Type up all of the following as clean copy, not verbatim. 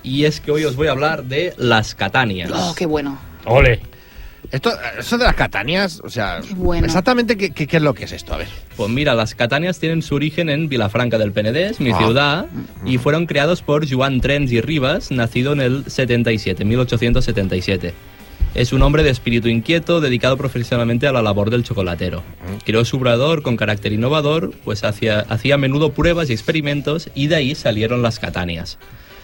Y es que hoy os voy a hablar de las Catanias. ¡Oh, qué bueno! ¡Ole! Eso de las Catanias, o sea, Qué bueno. exactamente qué es lo que es esto, a ver. Pues mira, las Catanias tienen su origen en Vilafranca del Penedès, mi ciudad, y fueron creados por Joan Trens y Ribas, nacido en el 1877. Es un hombre de espíritu inquieto, dedicado profesionalmente a la labor del chocolatero. Creó su obrador con carácter innovador, pues hacía a menudo pruebas y experimentos, y de ahí salieron las Catanias.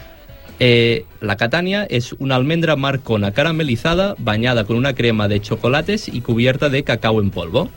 La Catania es una almendra marcona caramelizada, bañada con una crema de chocolates y cubierta de cacao en polvo.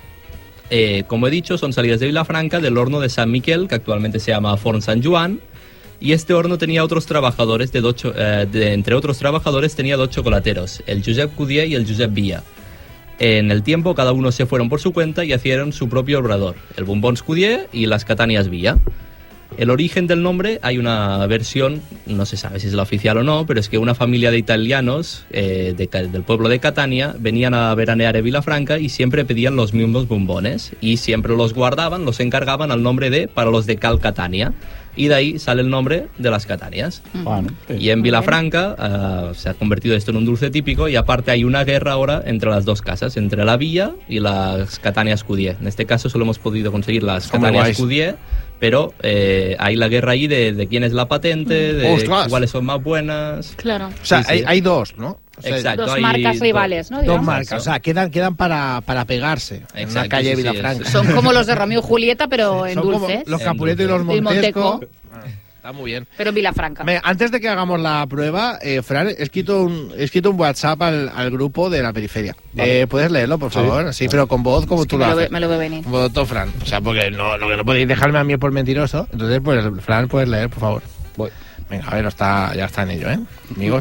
Como he dicho, son salidas de Vilafranca, del horno de Sant Miquel, que actualmente se llama Forn Sant Joan, y este horno tenía otros trabajadores, entre otros trabajadores tenía 2 chocolateros, el Josep Cudier y el Josep Villa. En el tiempo, cada uno se fueron por su cuenta y hicieron su propio obrador, el Bombons Cudier y las Catanias Villa. El origen del nombre, hay una versión, no se sabe si es la oficial o no, pero es que una familia de italianos del pueblo de Catania venían a veranear en Vilafranca y siempre pedían los mismos bombones y siempre los guardaban, los encargaban al nombre de para los de Cal Catania, y de ahí sale el nombre de las Catanias. Bueno, Y en Vilafranca se ha convertido esto en un dulce típico, y aparte hay una guerra ahora entre las dos casas, entre la Villa y las Catanias Cudier. En este caso solo hemos podido conseguir las Catanias Cudier, pero hay la guerra ahí de quién es la patente, de cuáles son más buenas. Claro. O sea, Sí. hay dos, ¿no? O sea, Exacto. Dos hay marcas rivales, ¿no? Dos Digamos. marcas, o sea, quedan para pegarse en Exacto, una calle de sí, sí, Vilafranca. Son como los de Romeo y Julieta, pero en Son como dulces. los Capuleto y los Y Montesco. Monteco. Está muy bien. Pero en Vilafranca. Antes de que hagamos la prueba, Fran, he escrito un WhatsApp al grupo de la periferia. Vale. ¿Puedes leerlo, por favor? Sí, pero con voz como Es que tú lo haces. me lo veo venir. Como doctor Fran. O sea, porque lo que no podéis dejarme a mí por mentiroso. Entonces, pues, Fran, puedes leer, por favor. voy. Venga, a ver, ya está en ello, ¿eh? Amigos.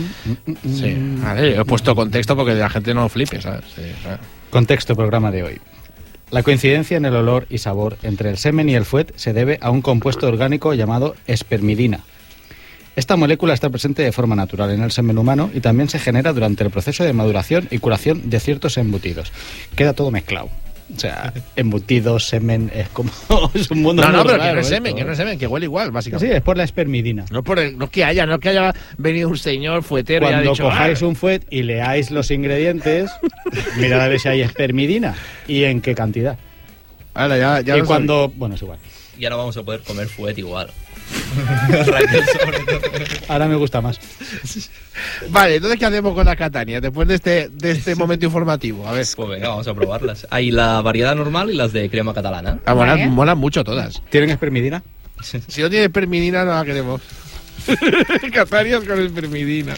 Sí. Vale, he puesto contexto porque la gente no flipe, ¿sabes? Sí, claro. Contexto programa de hoy. La coincidencia en el olor y sabor entre el semen y el fuet se debe a un compuesto orgánico llamado espermidina. Esta molécula está presente de forma natural en el semen humano y también se genera durante el proceso de maduración y curación de ciertos embutidos. Queda todo mezclado. O sea, embutidos, semen, es como... es un mundo muy No, pero raro que no es esto, semen, que huele igual, Sí, básicamente. es por la espermidina. No es que haya venido un señor fuetero y Cuando ha dicho... cojáis un fuet y leáis los ingredientes, mirad a ver si hay espermidina y en qué cantidad. Ahora ya Y lo cuando... Bueno, es igual. Y ahora vamos a poder comer fuet igual. Raquel, sobre todo. Ahora me gusta más. Vale, entonces, ¿qué hacemos con la Catania después de este momento informativo? A ver. Pues venga, vamos a probarlas. Hay la variedad normal y las de crema catalana. Vale. Molan mucho todas. ¿Tienen espermidina? Si no tiene espermidina, no la queremos. Catanias con espermidina.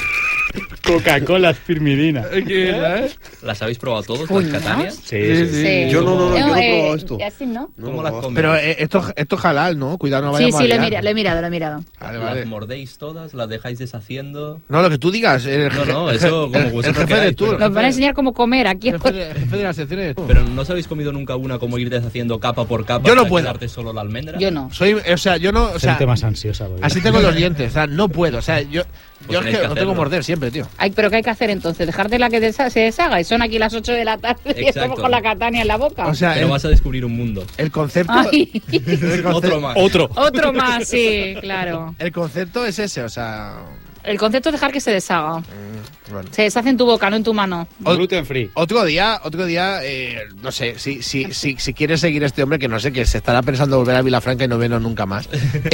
Coca-Cola espermidina. ¿Las habéis probado todos, Uy, las Catanias? Sí. Sí. Yo no he probado esto. Así, ¿no? ¿Cómo las coméis? Pero esto es halal, ¿no? Cuidado, no Sí, vayamos a lo he liar. mirado. Vale, ¿Las vale. mordéis todas? ¿Las dejáis deshaciendo? No, lo que tú digas. No, eso como el vosotros jefe queráis, de tú. pero- Nos van a enseñar cómo comer aquí. El jefe de la sección eres tú. Pero ¿no os habéis comido nunca una como ir deshaciendo capa por capa Yo no para puedo. quedarte solo la almendra? Yo no. Yo no, o sea, Gente más ansiosa. porque- así tengo los dientes, o sea, no puedo, o sea, yo es tenéis que que no tengo hacerlo. morder siempre, tío. Pero ¿qué hay que hacer entonces? ¿Dejarte la que se deshaga? Y son aquí las 8 de la tarde y Exacto. estamos con la Catania en la boca. O sea, Pero vas a descubrir un mundo. el concepto Ay, Otro más. otro más, sí, claro. el concepto es ese, o sea, El concepto es dejar que se deshaga. bueno. Se deshace en tu boca, no en tu mano. Gluten free. Otro día, no sé, si quieres seguir este hombre, que no sé, que se estará pensando volver a Vilafranca y no vernos nunca más.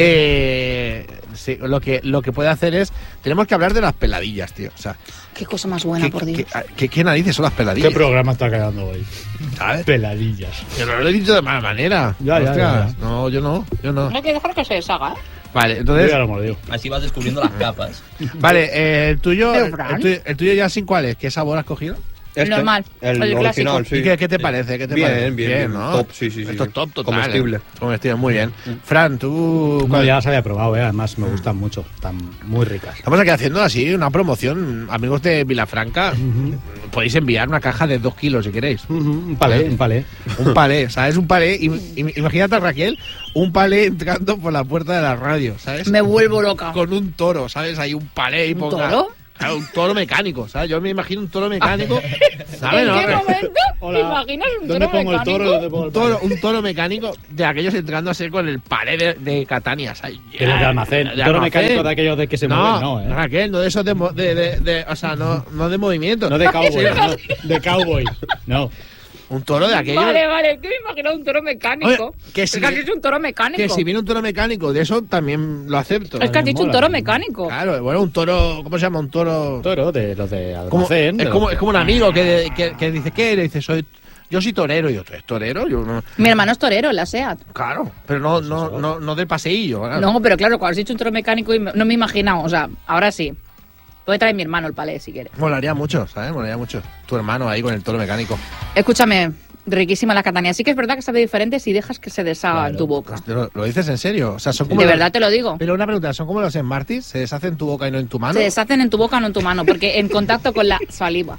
Sí, lo que puede hacer es, tenemos que hablar de las peladillas, tío. O sea, Qué cosa más buena, por Dios. ¿qué narices son las peladillas? ¿Qué programa está quedando hoy? ¿Sabes? Peladillas. Yo no lo he dicho de mala manera. Ya. No, yo no. Hay que dejar que se deshaga, ¿eh? Vale, Yo entonces, ya lo mordió. Así vas descubriendo las capas. vale, el tuyo Fran. ya sin cuál es, ¿qué sabor has cogido? El normal, El el clásico. original, sí. ¿Y qué te parece? ¿Qué te parece? Bien, ¿no? top, sí. Esto es top total. Comestible. Comestible, muy bien. Fran, tú... No, ya las había probado, además me gustan mucho. Están muy ricas. Estamos aquí haciendo así una promoción. Amigos de Vilafranca, podéis enviar una caja de 2 kilos si queréis. Un palé. Un palé, ¿sabes? Un palé. Imagínate a Raquel, un palé entrando por la puerta de la radio, ¿sabes? Me vuelvo loca. Con un toro, ¿sabes? Hay un palé y ¿Un ponga... toro? Claro, un toro mecánico, ¿sabes? Yo me imagino un toro mecánico. ¿Sabes? ¿En No, qué momento Hola. te imaginas un ¿Dónde toro pongo el mecánico? toro y dónde pongo el pared? un toro mecánico de aquellos entrando así con el pared de Catania, ¿sabes? Pero de almacén. De Toro almacén. mecánico de aquellos de que se mueven, no, ¿eh? Raquel, no de esos o sea, no de movimiento. No de cowboy, no, de cowboy. No. Un toro de aquellos. Vale, que me imagino un toro mecánico. Oye, que Es si- que has dicho un toro mecánico. Que si viene un toro mecánico, de eso también lo acepto. Es que has dicho un mola. toro mecánico. Claro, bueno, un toro, ¿cómo se llama? Un toro. Toro de los de Como- almacén. de es, los como, que- es como un amigo que dice, ¿qué? Le dice, yo soy torero. Y yo, ¿tú eres torero? Yo no. Mi hermano es torero en la SEAT. Claro, pero no del paseillo. Claro. No, pero claro, cuando has dicho un toro mecánico no me he imaginado. O sea, ahora sí. Puede traer mi hermano el palé si quiere. Molaría mucho, ¿sabes? Molaría mucho. Tu hermano ahí con el toro mecánico. Escúchame, riquísima la Catania. Sí que es verdad que sabe diferente si dejas que se deshaga en tu boca. ¿Lo dices en serio? O sea, son como De los- verdad te lo digo. Pero una pregunta, ¿son como los Smarties? ¿Se deshacen en tu boca y no en tu mano? Se deshacen en tu boca, no en tu mano, porque en contacto con la saliva.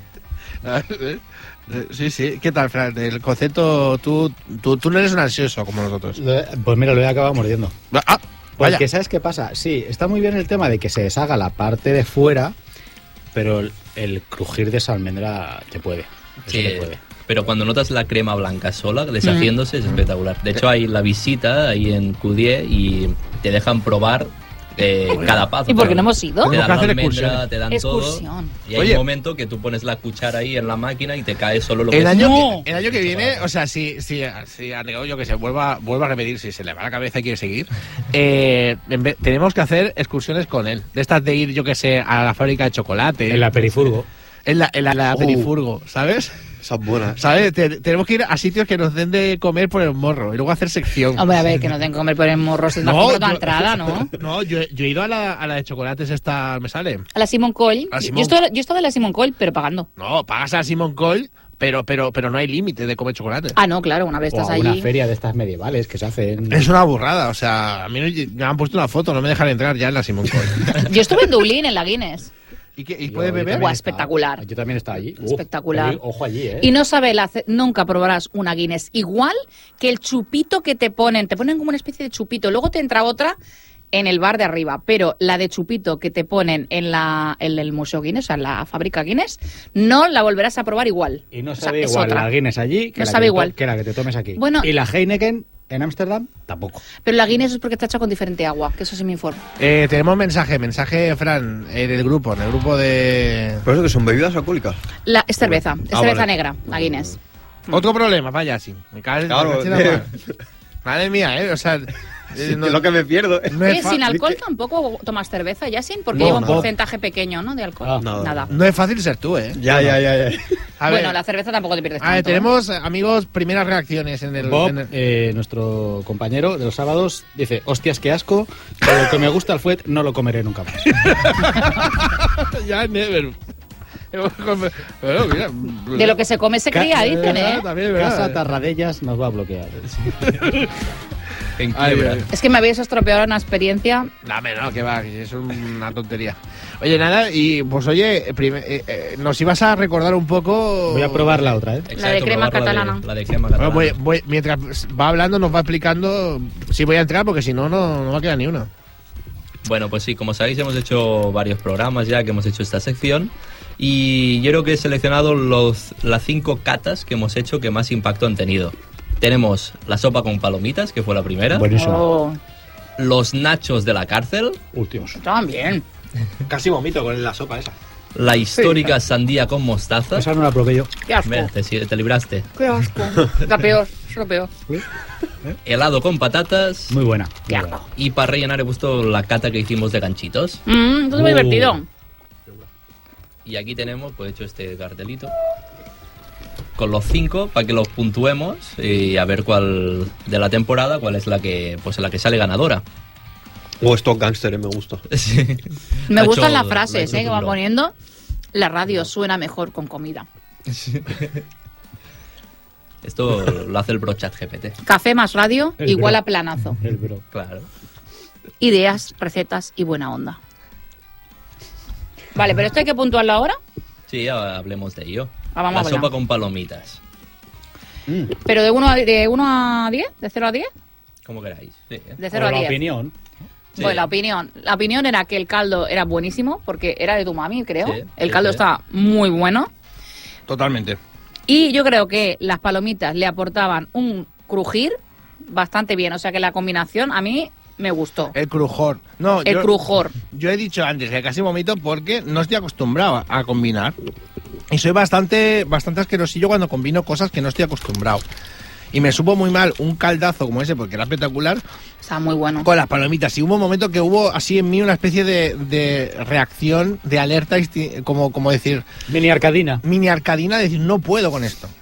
Sí. ¿Qué tal, Fran? El concepto, tú no eres un ansioso como nosotros. Pues mira, lo he acabado mordiendo. Ah, vaya. Porque, ¿sabes qué pasa? Sí, está muy bien el tema de que se deshaga la parte de fuera, pero el crujir de esa almendra te puede. Eso Sí, te puede. pero cuando notas la crema blanca sola deshaciéndose es espectacular. De hecho, hay la visita ahí en Cudier y te dejan probar cada paso. ¿Y por qué Pero no hemos ido? Te Tenemos dan que la hacer almendra, excursiones. te dan Excursión. todo. Y hay Oye. un momento que tú pones la cuchara ahí en la máquina y te cae solo lo que El es. año, No. el año que viene, o sea, si a Negado, yo que sé, vuelva a repetir, si se le va la cabeza y quiere seguir, tenemos que hacer excursiones con él. De estas de ir, yo que sé, a la fábrica de chocolate. En la perifurgo. En la perifurgo, ¿sabes? Esas buenas. ¿Sabes? Tenemos que ir a sitios que nos den de comer por el morro y luego hacer sección. Hombre, a ver, que no tengo que comer por el morro, se está comprando la entrada, ¿no? No, yo he ido a la de chocolates esta, ¿me sale? A la Simon Cole. A la Simon- Yo he estado en la Simon Cole, pero pagando. No, pagas a Simon Cole, pero no hay límite de comer chocolate. Ah, no, claro, una vez O estás a una allí. feria de estas medievales que se hacen. Es una burrada, o sea, a mí me han puesto una foto, no me dejan entrar ya en la Simon Cole. Yo estuve en Dublín, en la Guinness. ¿Y Yo puedes beber? también Buah, estaba. espectacular. Yo también estaba allí. Espectacular. Ojo allí, ¿eh? Y no sabe, nunca probarás una Guinness igual que el chupito que te ponen como una especie de chupito. Luego te entra otra en el bar de arriba, pero la de chupito que te ponen en el Museo Guinness, o sea, en la fábrica Guinness, no la volverás a probar igual. Y no O sea, sabe es igual otra. la Guinness allí que, No la, sabe que igual. que la que te tomes aquí. Bueno. Y la Heineken en Ámsterdam tampoco. Pero la Guinness es porque está hecha con diferente agua, que eso sí me informo. Tenemos mensaje, Fran, en el grupo de... ¿Pero eso que son bebidas alcohólicas? Es cerveza, es cerveza vale. negra, la Guinness. Otro problema, vaya, sí. Me cae Claro, me cae en la mar. Madre mía, o sea... Es lo que me pierdo. no es Oye, fa- sin alcohol es que- tampoco tomas cerveza, ya sin, porque No, lleva un no. porcentaje pequeño, ¿no? De alcohol. Ah, Nada. No es fácil ser tú, ¿eh? Ya. A Bueno, ver, la cerveza tampoco te pierdes a ver, tanto. tenemos, amigos, primeras reacciones en el... Bob, en el- nuestro compañero de los sábados, dice: hostias, qué asco, pero que me gusta el fuet no lo comeré nunca más. ya, never. Bueno, mira, De lo que se come se cría, dicen, ¿eh? También, ¿verdad? Casa Tarradellas nos va a bloquear. En Ay, quiebra. ay. Es que me habéis estropeado una experiencia. No, que va, que es una tontería. Oye, nada, y pues oye, nos ibas a recordar un poco... Voy a probar la otra, ¿eh? Exacto, La de crema probar catalana. La de crema Bueno, catalana. mientras va hablando nos va explicando si voy a entrar, porque si no, no va a quedar ni una. Bueno, pues sí, como sabéis hemos hecho varios programas ya que hemos hecho esta sección y yo creo que he seleccionado las 5 catas que hemos hecho que más impacto han tenido. Tenemos la sopa con palomitas, que fue la primera, Buenísimo. Oh, los nachos de la cárcel, Últimos. estaban bien. Casi vomito con la sopa esa. la histórica sandía con mostaza. Esa no la probé yo. Qué asco. Mira, te libraste. Qué asco. La peor, es lo peor. Helado con patatas Muy buena. Qué muy buena. asco. y para rellenar he puesto la cata que hicimos de ganchitos. Esto es muy divertido. Y aquí tenemos, pues hecho este cartelito con los 5 para que los puntuemos y a ver cuál de la temporada, cuál es la que sale ganadora. O estos gángsteres me gusta. Sí. Me Ha gustan hecho- las ha frases, hecho que va Dumlo. poniendo. La radio suena mejor con comida. Esto lo hace el Brochat GPT. Café más radio El igual bro. a planazo. El bro. Claro. Ideas, recetas y buena onda. Vale, pero esto hay que puntuarlo ahora. Sí, hablemos de ello. Ah, vamos la a hablar. sopa con palomitas. Pero de 1 a 10, de 0 a 10, Como queráis. Sí, ¿eh? de 0 a O la 10. opinión. Sí. Bueno, la opinión era que el caldo era buenísimo, porque era de tu mami, creo. Sí, El sí, caldo sí. estaba muy bueno. Totalmente. Y yo creo que las palomitas le aportaban un crujir bastante bien. O sea que la combinación a mí me gustó. El crujor. No, El crujor. Yo he dicho antes que casi vomito porque no estoy acostumbrado a combinar. Y soy bastante asquerosillo cuando combino cosas que no estoy acostumbrado. Y me supo muy mal un caldazo como ese, porque era espectacular, Está muy bueno. con las palomitas. Y hubo un momento que hubo así en mí una especie de reacción, de alerta, como decir, Mini arcadina. mini arcadina, de decir, no puedo con esto.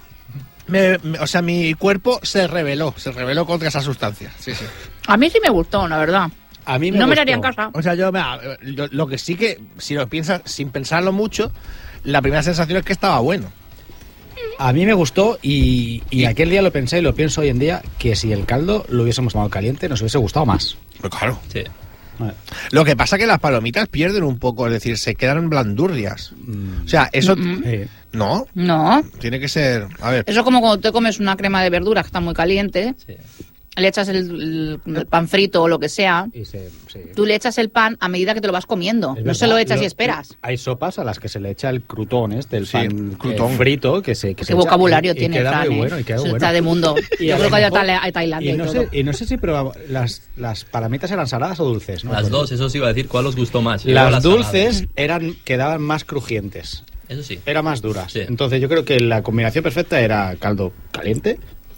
O sea, mi cuerpo se rebeló contra esa sustancia. Sí, sí. A mí sí me gustó, la verdad. A mí No me gustó. la haría en casa. O sea, yo lo que sí que, si lo piensas, sin pensarlo mucho, la primera sensación es que estaba bueno. A mí me gustó y aquel día lo pensé y lo pienso hoy en día, que si el caldo lo hubiésemos tomado caliente nos hubiese gustado más. Pues claro. Sí. Vale. Lo que pasa es que las palomitas pierden un poco, es decir, se quedan blandurrias. O sea, eso... No, No. tiene que ser... A ver, Eso es como cuando te comes una crema de verduras que está muy caliente, Sí. le echas el pan frito o lo que sea, tú le echas el pan a medida que te lo vas comiendo. Es No se verdad, lo echas y esperas. Hay sopas a las que se le echa el crutón, el Sí, pan crutón. frito, que se Qué echa vocabulario y tiene queda Fran, muy ¿eh? bueno, y queda Eso bueno. está de mundo. Y Yo a creo lo que hay mejor- a Tailandia y y, no todo. sé, y no sé si probamos las palomitas eran saladas o dulces, ¿no? Las dos, eso os iba a decir, ¿cuál os gustó más? Yo Las las dulces quedaban más crujientes, saladas. Eso sí. eran más duras. Sí. Entonces yo creo que la combinación perfecta era caldo caliente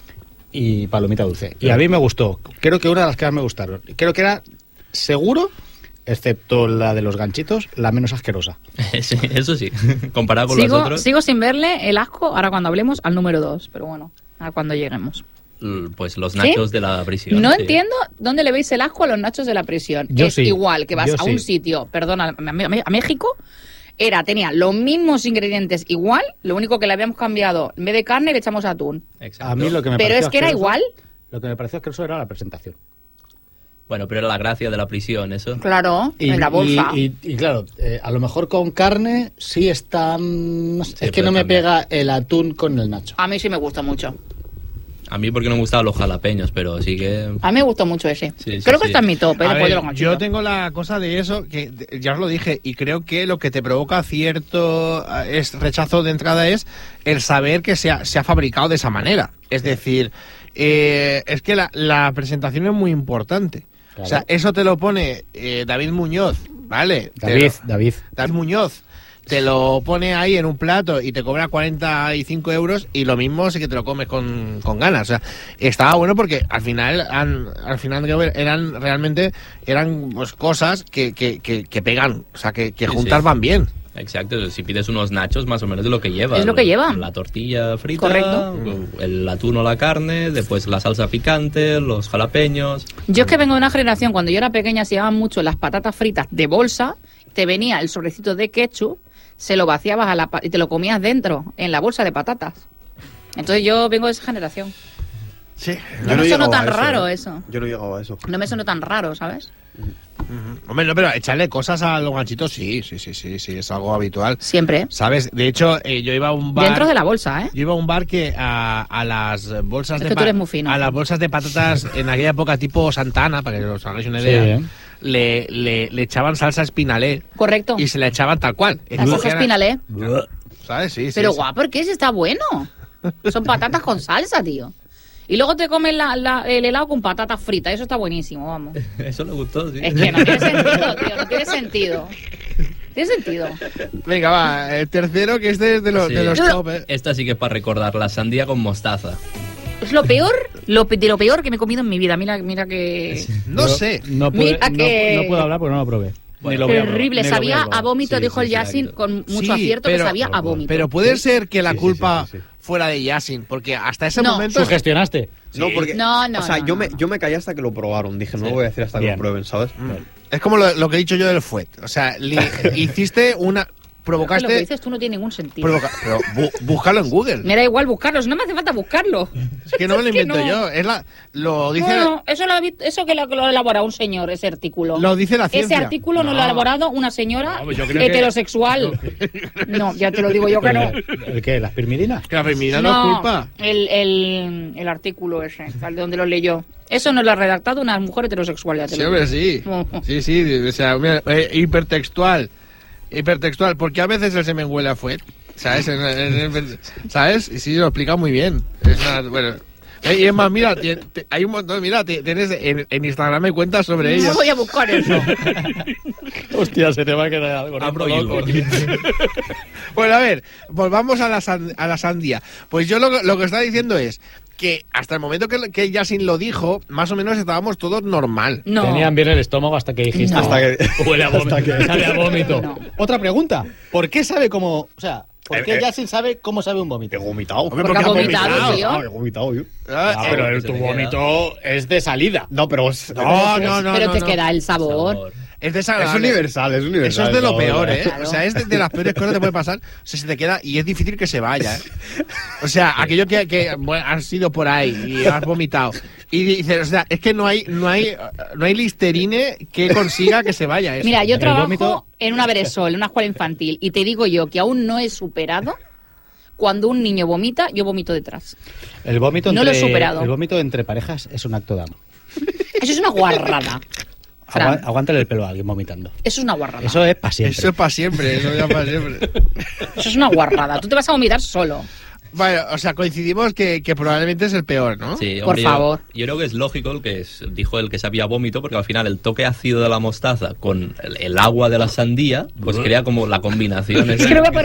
y palomita dulce. Y a mí me gustó. Creo que una de las que más me gustaron. Creo que era seguro, excepto la de los ganchitos, la menos asquerosa. Sí, eso sí. Comparado con los otros, Sigo sin verle el asco, ahora cuando hablemos, al número 2. Pero bueno, a cuando lleguemos. pues los nachos de la prisión. No sí. entiendo dónde le veis el asco a los nachos de la prisión. Yo Es sí, igual que vas yo a un sí. sitio, perdona, a México, tenía los mismos ingredientes igual, lo único que le habíamos cambiado, en vez de carne le echamos atún. Exacto. A mí lo que me Pero pareció es que era asqueroso- igual. Lo que me pareció asqueroso era la presentación. Bueno, pero era la gracia de la prisión, eso. Claro, en la bolsa. Y claro, a lo mejor con carne sí está... no sé, Sí, es que no puede me cambiar. pega el atún con el nacho. A mí sí me gusta mucho. A mí porque no me gustaban los jalapeños, pero sí que... A mí me gustó mucho ese. Sí, sí, Creo que sí. está en mi top, A después ver, de los ganchitos. yo tengo la cosa de eso, que ya os lo dije, y creo que lo que te provoca cierto rechazo de entrada es el saber que se ha fabricado de esa manera. Es decir, es que la presentación es muy importante. Claro. O sea, eso te lo pone David Muñoz, ¿vale? David. David Muñoz te lo pone ahí en un plato y te cobra 45 euros y lo mismo sí que te lo comes con ganas. O sea, estaba bueno porque al final eran pues, cosas que pegan, o sea, que Sí, juntas sí. van bien. Exacto, si pides unos nachos, más o menos de lo que lleva. Es lo que lleva. La tortilla frita, Correcto. el atún o la carne, después la salsa picante, los jalapeños. Yo es que vengo de una generación, cuando yo era pequeña se llamaban mucho las patatas fritas de bolsa, te venía el sobrecito de ketchup, se lo vaciabas y te lo comías dentro, en la bolsa de patatas. Entonces yo vengo de esa generación. Sí. No me he sonó llegado tan a eso, raro ¿eh? eso. Yo no he llegado a eso. No me sonó tan raro, ¿sabes? Hombre, no, pero echarle cosas a los ganchitos, sí, es algo habitual. Siempre. ¿Sabes? De hecho, yo iba a un bar... Dentro de la bolsa, ¿eh? Yo iba a un bar que a las bolsas Es de que tú eres muy fino. a las bolsas de patatas en aquella época tipo Santana, para que os hagáis una Sí, idea, ¿eh? le echaban salsa espinalé Correcto. y se la echaban tal cual. La salsa espinalé. ¿Sabes? Sí, sí. Pero sí. guau, ¿por qué? Si está bueno. Son patatas con salsa, tío. Y luego te comes el helado con patatas fritas. Eso está buenísimo, vamos. Eso le gustó, sí. Es que no tiene sentido, tío. No tiene sentido. Tiene sentido. Venga, va, el tercero, que este es de los, Sí. de los top. Esta sí que es para recordar, la sandía con mostaza. Es lo peor, de lo peor que me he comido en mi vida. Mira que... No sé. No Mira que- no puedo hablar porque no lo probé. Bueno, Ni lo voy a probar, Terrible. ni lo voy Sabía probar. a vómito, Sí, dijo sí, el sí, Yasin la- con mucho Sí, acierto, pero- que sabía a vómito. Pero puede ser que la Sí, sí, culpa sí, sí, sí. fuera de Yasin, porque hasta ese No. momento... ¿Sugestionaste? No, porque. No, o sea, no, yo, no, me, no. yo me callé hasta que lo probaron. Dije, no Sí. lo voy a decir hasta que Bien. lo prueben, ¿sabes? Es como lo que he dicho yo del fuet. O sea, hiciste una... Lo que provocaste... dices tú no tiene ningún sentido. Pero búscalo en Google. Me da igual buscarlo, no me hace falta buscarlo. Es que no me lo Es que invento no. yo. Lo dice... No, eso que lo ha elaborado un señor, ese artículo. Lo dice la ciencia. Ese artículo no lo ha elaborado una señora No, yo creo que- heterosexual. No, ya te lo digo yo que no. ¿El qué? ¿Las pirmidinas? Que la feminidad no es culpa. El artículo ese, de donde lo leyó. Eso no lo ha redactado una mujer heterosexual. Ya te Sí, lo hombre, digo. sí. Sí, o sea, mira, hipertextual. Hipertextual, porque a veces el semen huele a fuet, ¿sabes? ¿Sabes? Y sí, lo explica muy bien. Bueno. Y es más, mira, hay un montón, mira, tienes en Instagram hay cuentas sobre ello. No voy a buscar eso. Hostia, se te va a quedar algo. ¿no? Abro hilo. Bueno, a ver, volvamos a la sandía. Pues yo lo que está diciendo es que hasta el momento que Yasin lo dijo, más o menos estábamos todos normal. No. Tenían bien el estómago hasta que dijiste. No. Hasta que... Huele a vómito. Sabe a vómito. No. Otra pregunta. ¿Por qué sabe cómo... O sea, ¿por qué Eh, Yasin sabe cómo sabe un vómito? He vomitado. Hombre, Porque ha vomitado, tío. Ah, he vomitado yo. Ah, pero que el, se tu te queda. vómito es de salida. No, pero... No, Pero te no. queda el sabor. Sabor. Es Es desagradable. universal, es universal. Eso es de lo peor, ¿eh? Claro. O sea, es de las peores cosas que te puede pasar. O sea, se te queda y es difícil que se vaya, ¿eh? O sea, aquello que bueno, has ido por ahí y has vomitado. Y dices, o sea, es que no hay Listerine que consiga que se vaya eso. Mira, yo El trabajo vómito- en una Veresol, en una escuela infantil, y te digo yo que aún no he superado cuando un niño vomita, yo vomito detrás. El vómito No lo he superado. El vómito entre parejas es un acto de amor. Eso es una guarrada. Fran, Aguántale el pelo a alguien vomitando. eso es una guarrada. Eso es para siempre. Eso es para siempre, eso ya para siempre. Eso es una guarrada. Tú te vas a vomitar solo. Vale, o sea, coincidimos que probablemente es el peor, ¿no? Sí, Por hombre, favor. Yo creo que es lógico el que dijo el que sabía vómito, porque al final el toque ácido de la mostaza con el agua de la sandía, pues crea como la combinación. Es que no voy a poder...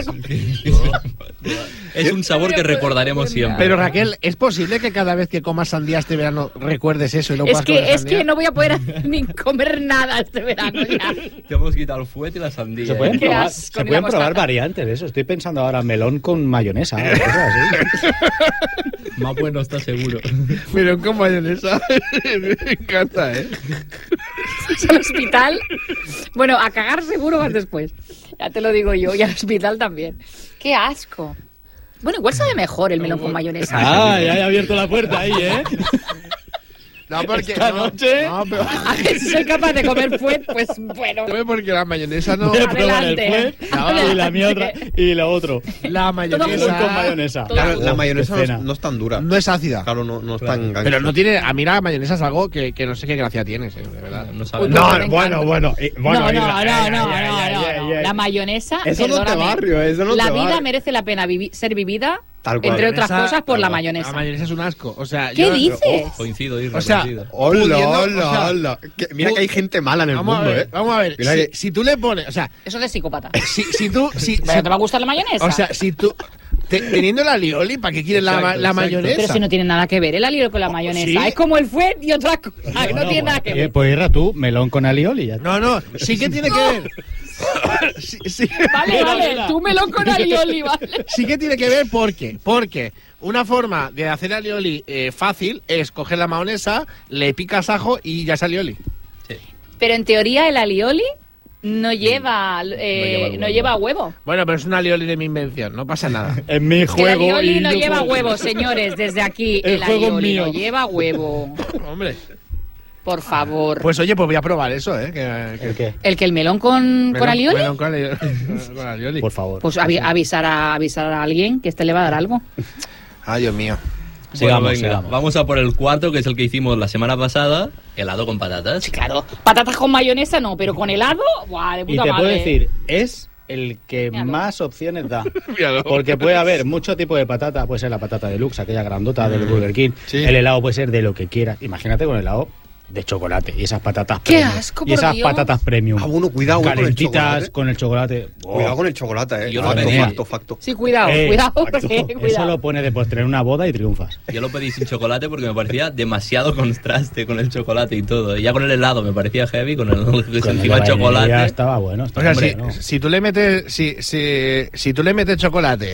Es un sabor que recordaremos siempre. Pero Raquel, ¿es posible que cada vez que comas sandía este verano recuerdes eso y no puedas comer Es sandía? que no voy a poder ni comer nada este verano ya. Te hemos quitado el fuete y la sandía. Se pueden Qué probar, asco, se ni pueden la probar mostaza. variantes de eso. Estoy pensando ahora melón con mayonesa o cosas así. Más bueno está seguro. Pero con mayonesa me encanta, ¿eh? Al hospital. Bueno, a cagar seguro vas después. Ya te lo digo yo. Y al hospital también. ¡Qué asco! Bueno, igual sabe mejor el melón con mayonesa. Ah, ya he abierto la puerta ahí, ¿eh? No, porque... Esta no, noche- no, pero... A ver si soy capaz de comer fuet, pues bueno. No, porque la mayonesa no... Voy a probar el Adelante. fue y la mía otra y la otro. La Melón mayonesa... con mayonesa. Claro, la mayonesa Qué cena. no es tan dura. No es ácida. Claro, no es tan... Pero no tiene... A mí la mayonesa es algo que no sé qué gracia tiene, de verdad. No sabe Uy, nada. pues me encanta. bueno. No. La mayonesa, Eso no te perdóname, barrio, eso no la te vida barrio. merece la pena ser vivida, Tal cual. entre otras Mayonesa- cosas, por la tal cual. mayonesa. La mayonesa es un asco. O sea, ¿Qué dices? Coincido, Isra, O sea, coincido. Hola, Pudiendo, hola, o sea, hola. Mira que hay gente mala en el Vamos mundo, a ver, ¿eh? vamos a ver. Mira que- Si tú le pones... O sea, Eso es de psicópata. si tú... ¿Pero te va a gustar la mayonesa? O sea, si tú... teniendo la alioli, ¿para qué quieres Exacto, la exacto. mayonesa? Pero si no tiene nada que ver el alioli con la mayonesa. ¿sí? Es como el fuet y otra cosa. No tiene nada que ver. Pues Irra, tú, melón con alioli. Ya está. No, sí que tiene que ver. Sí, Vale, tú melón con alioli, ¿vale? sí que tiene que ver porque una forma de hacer alioli fácil es coger la mayonesa, le picas ajo y ya es alioli. Pero en teoría el alioli no lleva, huevo. no lleva huevo. Bueno, pero es un alioli de mi invención, no pasa nada. En mi Que el juego. alioli y no yo lleva juego. huevo, señores, desde aquí. El El juego es alioli mío. no lleva huevo. Hombre, Por favor. pues oye, pues voy a probar eso, ¿eh? ¿El qué? ¿El que el melón con alioli? melón con alioli. Con alioli. Por favor. Pues avisar a alguien que este le va a dar algo. Ay, Dios mío. Sigamos, Bueno, venga, sigamos. vamos a por el cuarto, que es el que hicimos la semana pasada, helado con patatas. Sí, claro. Patatas con mayonesa no, pero con helado, ¡buah, de Y puta te madre! puedo decir, es el que Míralo. más opciones da. Míralo. Porque puede haber mucho tipo de patata. Puede ser la patata deluxe, aquella grandota del Burger King. Sí. El helado puede ser de lo que quieras. Imagínate con helado de chocolate y esas patatas ¡Qué premium. asco, Y por esas Dios! patatas premium. Ah, bueno, cuidado con el calentitas chocolate. con el chocolate. Cuidado con el chocolate, ¿eh? Yo lo Facto, pedí. facto. Sí, cuidado, Eso cuidado. lo pone de postre en una boda y triunfas. Yo lo pedí sin chocolate porque me parecía demasiado contraste con el chocolate y todo. Y ya con el helado me parecía heavy, con el Con encima el el vainilla chocolate. estaba bueno. O Estaba sea, bueno. si tú le metes si tú le metes chocolate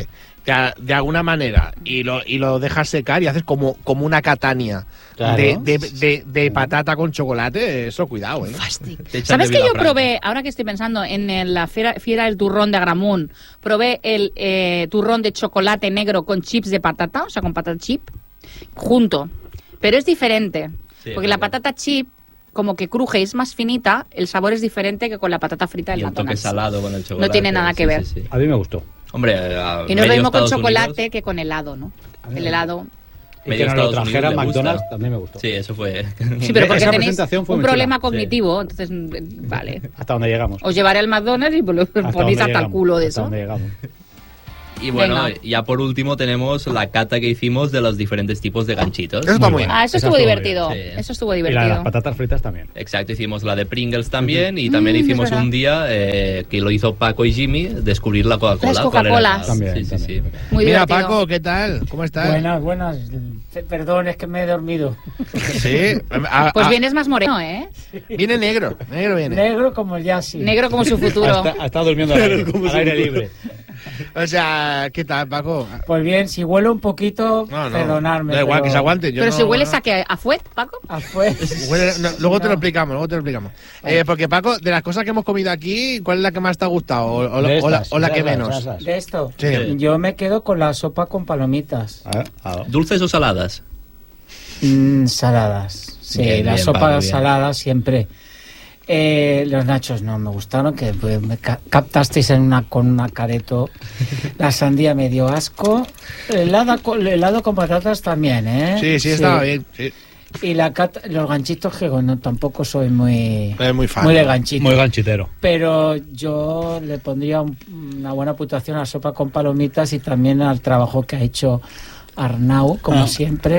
de alguna manera y lo dejas secar y haces como una catania Claro. de patata con chocolate, eso cuidado, ¿eh? Te echan ¿Sabes de que yo Vilafranca. probé, ahora que estoy pensando, en la fiera del turrón de Agramunt, probé el turrón de chocolate negro con chips de patata, o sea, con patata chip, junto. Pero es diferente, Sí, porque la verdad. patata chip, como que cruje y es más finita, el sabor es diferente que con la patata frita del Y un toque McDonald's. salado con el chocolate. No tiene nada que ver. A mí me gustó. Hombre, Y no es lo mismo con Estados chocolate Unidos, que con helado, ¿no? A mí El me helado... Y medio que nos lo Estados trajera Unidos le gusta. McDonald's también me gustó. Sí, eso fue. Sí, pero porque Esa tenéis presentación fue un muy problema chula. cognitivo, entonces, vale. Hasta donde llegamos. Os llevaré al McDonald's y ponéis donde hasta el culo de hasta eso. donde llegamos. Y bueno, Venga. ya por último tenemos la cata que hicimos de los diferentes tipos de ganchitos. Eso está muy buena. bien. Ah, eso Esa estuvo estuvo divertido. bien, sí. Eso estuvo Y la de divertido. las patatas fritas también. Exacto, hicimos la de Pringles también y también es hicimos verdad. un día que lo hizo Paco y Jimmy, descubrir la Coca-Cola. Las ¿Cuál era? Coca-Colas. También, Sí, sí, sí. también. Muy Mira, divertido. Paco, ¿qué tal? ¿Cómo estás? Buenas. Perdón, es que me he dormido. Sí. Pues vienes más moreno, ¿eh? Viene negro viene. Negro como el Yassi. Negro como su futuro. Ha estado durmiendo al aire libre. O sea, ¿qué tal, Paco? Pues bien, si huelo un poquito, No, perdonarme. da igual pero que se aguante. Yo Pero no- si hueles a fuet, Paco. Afuera. Luego te lo No. explicamos, porque Paco, de las cosas que hemos comido aquí, ¿cuál es la que más te ha gustado? O De la estas, que esas, menos. esas. De esto, Sí. yo me quedo con la sopa con palomitas. ¿Dulces o saladas? Saladas. Sí, Bien, la bien, sopa Pablo, bien. salada siempre. Los nachos no me gustaron, que pues, me captasteis con una careto. La sandía me dio asco. El helado con patatas también, ¿eh? Sí, estaba bien. Sí. Y los ganchitos, que no, tampoco soy muy Es muy fan. muy de ganchito. Muy ganchitero. Pero yo le pondría una buena puntuación a la sopa con palomitas y también al trabajo que ha hecho Arnau, como siempre.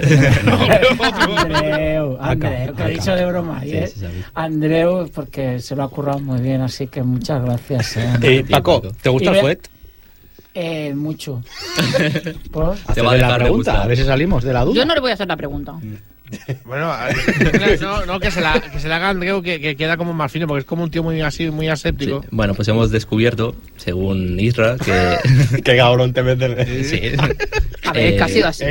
Andreu, que he dicho de broma. Sí, ¿eh? sí, sabía. Andreu, porque se lo ha currado muy bien, así que muchas gracias. Andreu. Paco, ¿te gusta Y el ve- fuet? Mucho. ¿Por? Te va a Hacerle dejar la de pregunta, gustar. a ver si salimos de la duda. Yo no le voy a hacer la pregunta. Bueno, no, que se la haga Andreu, que queda como más fino, porque es como un tío muy así, muy Sí. aséptico. Bueno, pues hemos descubierto, según Isra, que... Qué cabrón te metes. sí. A ver, es que ha sido así.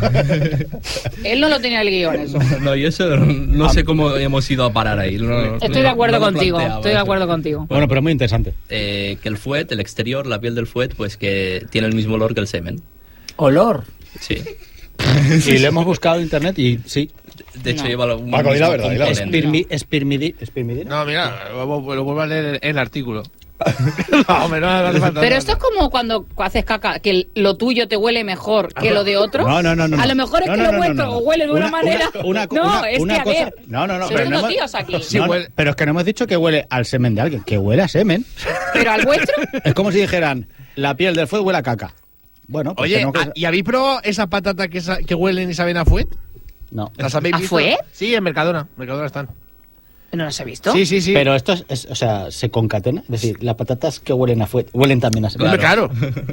Él no lo tenía el guión, eso. No, y eso no sé cómo hemos ido a parar ahí. Estoy de acuerdo no lo contigo. planteaba Estoy de eso. acuerdo contigo. Bueno, pero muy interesante. Que el fuet, el exterior, la piel del fuet, pues que tiene el mismo olor que el semen. Olor. Sí. Y lo hemos buscado en internet y sí. De hecho, No. lleva un Paco, di la mismo verdad, di la componente. verdad. Espirmidina. No, mira, lo vuelvo a leer en el artículo. No, hombre, no hace falta. Pero esto es como cuando haces caca, que lo tuyo te huele mejor que lo de otro. No. A lo mejor es que lo vuestro huele de una manera. No, es que a ver. No, Sois pero unos hemos- tíos aquí. Sí, no, huele- pero es que no hemos dicho que huele al semen de alguien, que huele a semen. Pero al vuestro. Es como si dijeran, la piel del fuet huele a caca. Bueno, pues Oye, tenemos que... ¿y habéis probado esas patatas que huelen y saben a fuet? No. ¿Las habéis ¿A visto? fuet? Sí, en Mercadona. Mercadona están. ¿No los he visto? Sí, sí, sí. Pero esto o sea, se concatena. Es decir, las patatas que huelen a fuet huelen también a semen. Hombre, claro.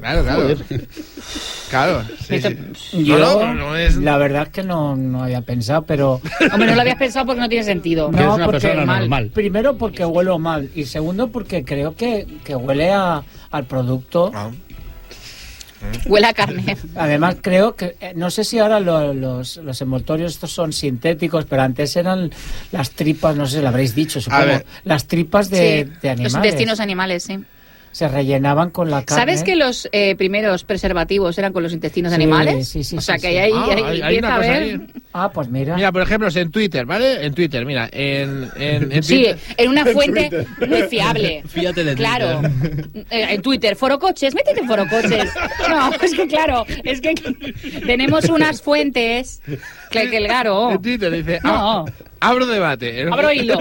Claro, sí, sí. Yo, No es... la verdad es que no había pensado, pero... Hombre, no lo habías pensado porque no tiene sentido. Que eres No, una porque persona normal. Primero porque huelo mal y segundo porque creo que huele al producto. Ah. Huele a carne. Además creo que, no sé si ahora los envoltorios estos son sintéticos, pero antes eran las tripas, no sé si lo habréis dicho, supongo, ver. las tripas de animales. Los intestinos animales, sí. Se rellenaban con la carne. ¿Sabes que los primeros preservativos eran con los intestinos Sí, animales? sí, o sea, sí, que sí. ahí Ah, hay empieza una a cosa ver... ahí. Ah, pues mira. Mira, por ejemplo, en Twitter, ¿vale? En Twitter, mira, en Sí, Twitter. en una fuente muy fiable. Fíjate de Claro. Twitter. En Twitter, forocoches, métete en forocoches. No, es que claro, es que tenemos unas fuentes que claro. En Twitter dice, No. abro debate. Abro hilo.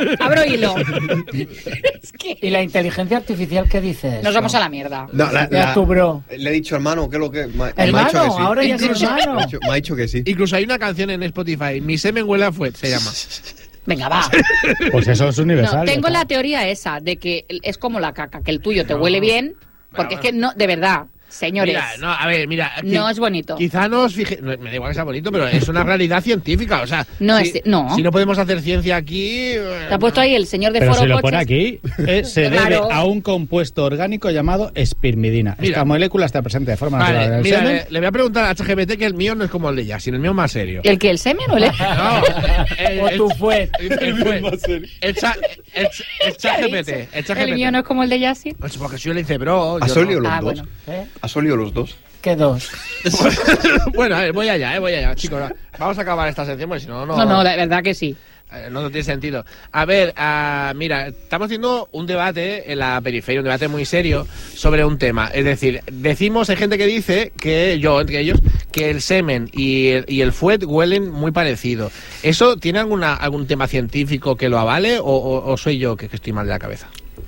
Es que ¿Y la inteligencia artificial qué dices? nos vamos a la mierda. No, Ya tu bro. Le he dicho hermano, ¿qué es lo que? Me ha Hermano, dicho que sí. ahora ya es Incluso- hermano. Me ha dicho que sí. Incluso hay una canción en Spotify, Mi semen huele a fuet, se llama. Venga, va. Pues eso es universal. No, tengo ya la está. teoría esa de que es como la caca, que el tuyo te huele bien, porque es que no, de verdad. Señores. Mira, no, a ver, mira. No es bonito. Quizá no os fijéis, me da igual que sea bonito, pero es una realidad científica, o sea. No si, no. Si no podemos hacer ciencia aquí. Te ha puesto ahí el señor de Pero Foro si lo Coches. pone aquí, se Claro. debe a un compuesto orgánico llamado espirmidina. Mira. Esta molécula está presente de forma natural en Vale, el mira, semen. le voy a preguntar a ChatGPT que el mío no es como el de Yasin, el mío es más serio. ¿El que el semen o el? No, O tu fue. el ChatGPT. El mío no es como el de Yassi. Pues porque soy el dice, bro. ¿Has yo olido no. los Ah, dos? bueno. ¿Has olido los dos? ¿Qué dos? Bueno, a ver, voy allá, chicos. Vamos a acabar esta sección, porque si no, No, la verdad que sí. no tiene sentido. A ver, mira, estamos haciendo un debate en la periferia, un debate muy serio sobre un tema. Es decir, hay gente que dice, que yo, entre ellos, que el semen y el fuet huelen muy parecido. ¿Eso tiene algún tema científico que lo avale o soy yo que estoy mal de la cabeza?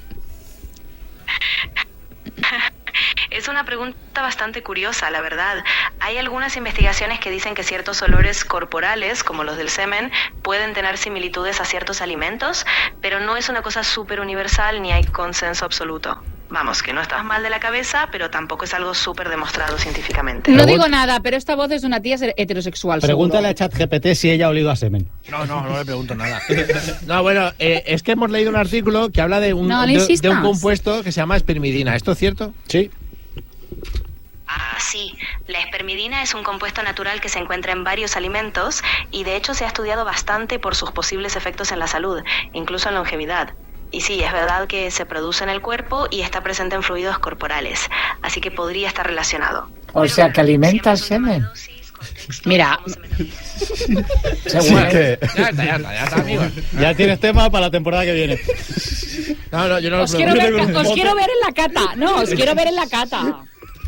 Es una pregunta bastante curiosa, la verdad. Hay algunas investigaciones que dicen que ciertos olores corporales, como los del semen, pueden tener similitudes a ciertos alimentos, pero no es una cosa súper universal ni hay consenso absoluto. Vamos, que no estás mal de la cabeza, pero tampoco es algo súper demostrado científicamente. No digo nada, pero esta voz es de una tía heterosexual. Pregúntale seguro. a ChatGPT si ella ha olido a semen. No le pregunto nada. No, bueno, es que hemos leído un artículo que habla de un compuesto que se llama espermidina. ¿Esto es cierto? Sí. Ah, sí. La espermidina es un compuesto natural que se encuentra en varios alimentos y de hecho se ha estudiado bastante por sus posibles efectos en la salud, incluso en longevidad. Y sí, es verdad que se produce en el cuerpo y está presente en fluidos corporales, así que podría estar relacionado. O sea, que alimenta el semen. Mira. Seguro. Ya está, amigo. Ya tienes tema para la temporada que viene. No, yo no Os lo quiero pregunto. ver en la cata. No, os quiero ver en la cata.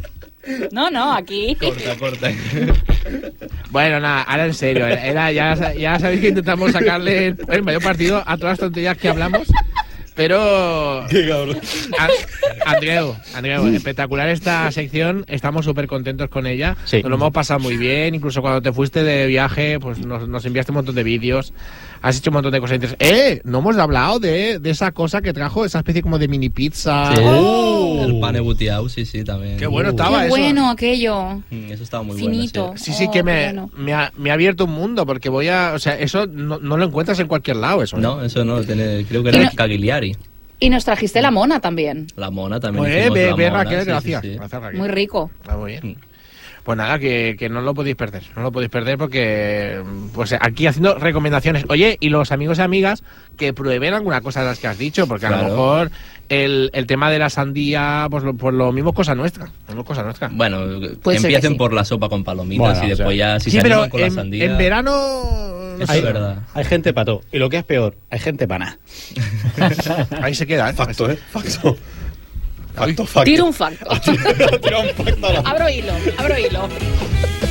No, aquí. Corta. Bueno, nada, ahora en serio. Ya sabéis que intentamos sacarle el mayor partido a todas las tonterías que hablamos. Pero... Qué cabrón. Andreu, espectacular esta sección. Estamos súper contentos con ella. Sí. Nos lo hemos pasado muy bien. Incluso cuando te fuiste de viaje, pues nos enviaste un montón de vídeos. Has hecho un montón de cosas interesantes. No hemos hablado de esa cosa que trajo, esa especie como de mini pizza. Sí. Oh. El pane butiao, sí, también. Qué bueno estaba Qué eso. bueno aquello. Eso estaba muy Finito. bueno. Sí, Oh, que bueno. me ha abierto un mundo, porque o sea, eso no lo encuentras en cualquier lado, eso. Sí. No, eso no, creo que era el Cagliari. Y nos trajiste la mona también. La mona también. Pues, hicimos la ve mona, Raquel, sí, gracias. sí. Gracias, Raquel. Muy rico. Ah, muy bien. Pues nada, que no lo podéis perder. No lo podéis perder porque pues aquí haciendo recomendaciones. Oye, y los amigos y amigas que prueben alguna cosa de las que has dicho, porque a lo Claro. mejor el tema de la sandía, pues lo mismo es cosa nuestra. Bueno, Puede que ser que empiecen sí. por la sopa con palomitas Bueno, y después ya si Sí, se pero animan con la sandía. en verano... Eso Hay, es verdad. hay gente para todo. Y lo que es peor, hay gente para nada. Ahí se queda, ¿eh? Facto, ¿eh? Facto. Facto. Tiro un facto. Tira un facto a la- Abro hilo.